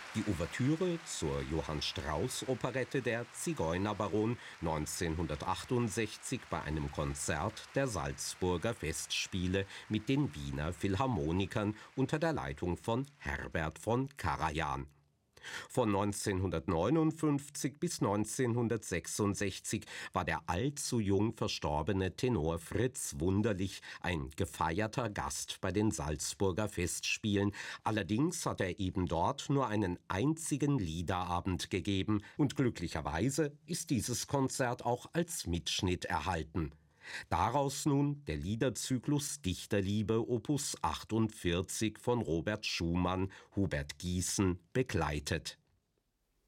Die Ouvertüre zur Johann Strauss-Operette Der Zigeunerbaron 1968 bei einem Konzert der Salzburger Festspiele mit den Wiener Philharmonikern unter der Leitung von Herbert von Karajan. Von 1959 bis 1966 war der allzu jung verstorbene Tenor Fritz Wunderlich ein gefeierter Gast bei den Salzburger Festspielen. Allerdings hat er eben dort nur einen einzigen Liederabend gegeben und glücklicherweise ist dieses Konzert auch als Mitschnitt erhalten. Daraus nun der Liederzyklus Dichterliebe Opus 48 von Robert Schumann, Hubert Gießen begleitet.